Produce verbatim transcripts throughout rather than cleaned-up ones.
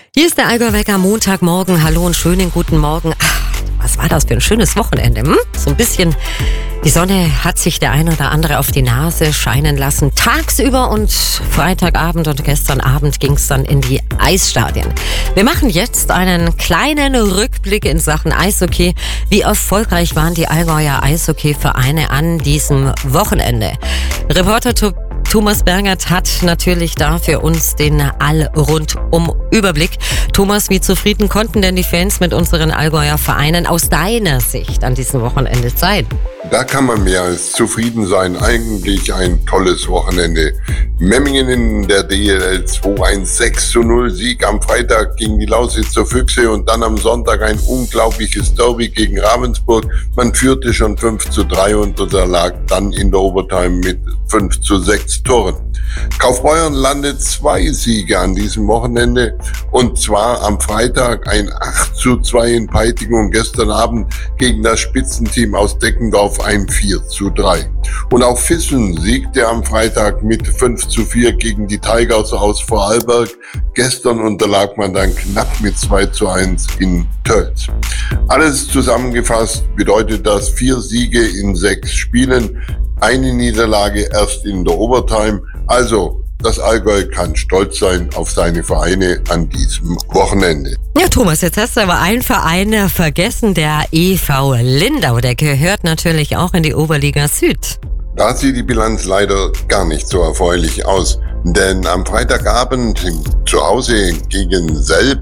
Hier ist der Allgäu-Wecker, Montagmorgen. Hallo und schönen guten Morgen. Ach, was war das für ein schönes Wochenende? Hm? So ein bisschen die Sonne hat sich der ein oder andere auf die Nase scheinen lassen. Tagsüber und Freitagabend und gestern Abend ging es dann in die Eisstadien. Wir machen jetzt einen kleinen Rückblick in Sachen Eishockey. Wie erfolgreich waren die Allgäuer Eishockey-Vereine an diesem Wochenende? Reporter Thomas Bergert hat natürlich da für uns den All-Rundum-Überblick. Thomas, wie zufrieden konnten denn die Fans mit unseren Allgäuer Vereinen aus deiner Sicht an diesem Wochenende sein? Da kann man mehr als zufrieden sein. Eigentlich ein tolles Wochenende. Memmingen in der D L L zwei, ein sechs zu null Sieg am Freitag gegen die Lausitzer Füchse und dann am Sonntag ein unglaubliches Derby gegen Ravensburg. Man führte schon fünf zu drei und unterlag dann in der Overtime mit fünf zu sechs Toren. Kaufbeuren landet zwei Siege an diesem Wochenende und zwar am Freitag ein acht zu zwei in Peiting und gestern Abend gegen das Spitzenteam aus Deckendorf ein vier zu drei. Und auch Füssen siegte am Freitag mit fünf zu vier gegen die Tigers aus Vorarlberg. Gestern unterlag man dann knapp mit zwei zu eins in Tölz. Alles zusammengefasst bedeutet das vier Siege in sechs Spielen, eine Niederlage erst in der Overtime. Also, das Allgäu kann stolz sein auf seine Vereine an diesem Wochenende. Ja, Thomas, jetzt hast du aber einen Verein vergessen, der E V Lindau. Der gehört natürlich auch in die Oberliga Süd. Da sieht die Bilanz leider gar nicht so erfreulich aus. Denn am Freitagabend zu Hause gegen Selb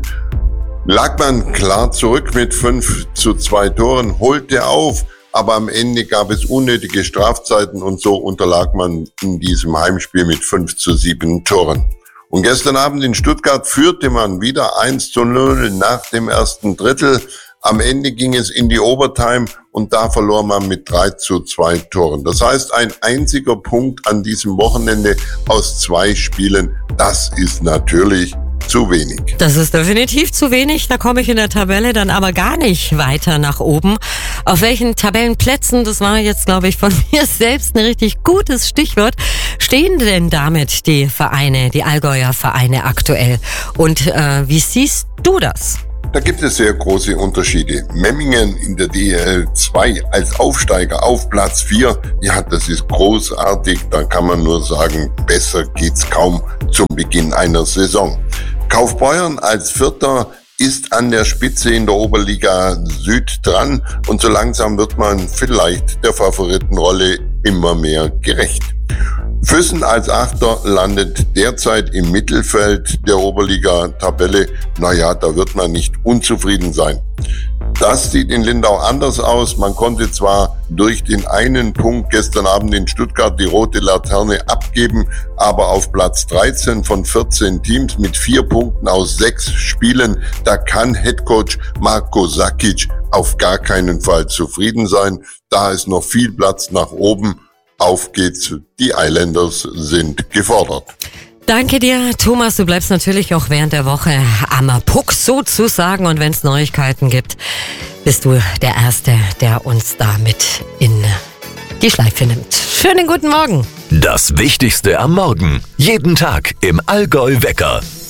lag man klar zurück mit fünf zu zwei Toren, holte auf. Aber am Ende gab es unnötige Strafzeiten und so unterlag man in diesem Heimspiel mit fünf zu sieben Toren. Und gestern Abend in Stuttgart führte man wieder eins zu null nach dem ersten Drittel. Am Ende ging es in die Overtime und da verlor man mit drei zu zwei Toren. Das heißt, ein einziger Punkt an diesem Wochenende aus zwei Spielen, das ist natürlich zu wenig. Das ist definitiv zu wenig. Da komme ich in der Tabelle dann aber gar nicht weiter nach oben. Auf welchen Tabellenplätzen, das war jetzt, glaube ich, von mir selbst ein richtig gutes Stichwort, stehen denn damit die Vereine, die Allgäuer Vereine aktuell? Und äh, wie siehst du das? Da gibt es sehr große Unterschiede. Memmingen in der D L zwei als Aufsteiger auf Platz vier, ja, das ist großartig. Da kann man nur sagen, besser geht's kaum zum Beginn einer Saison. Kaufbeuren als Vierter ist an der Spitze in der Oberliga Süd dran und so langsam wird man vielleicht der Favoritenrolle immer mehr gerecht. Füssen als Achter landet derzeit im Mittelfeld der Oberliga-Tabelle. Naja, da wird man nicht unzufrieden sein. Das sieht in Lindau anders aus. Man konnte zwar durch den einen Punkt gestern Abend in Stuttgart die rote Laterne abgeben, aber auf Platz dreizehn von vierzehn Teams mit vier Punkten aus sechs Spielen, da kann Headcoach Marko Sakic auf gar keinen Fall zufrieden sein. Da ist noch viel Platz nach oben. Auf geht's, die Islanders sind gefordert. Danke dir, Thomas. Du bleibst natürlich auch während der Woche am Puck sozusagen. Und wenn es Neuigkeiten gibt, bist du der Erste, der uns damit in die Schleife nimmt. Schönen guten Morgen. Das Wichtigste am Morgen. Jeden Tag im Allgäu-Wecker.